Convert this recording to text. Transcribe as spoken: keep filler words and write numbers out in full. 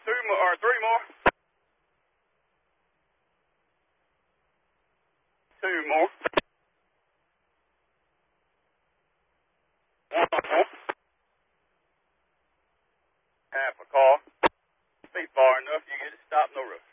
two more, or three more. Two more. One more. Half a car. Be far enough, you get it stopped in the roof.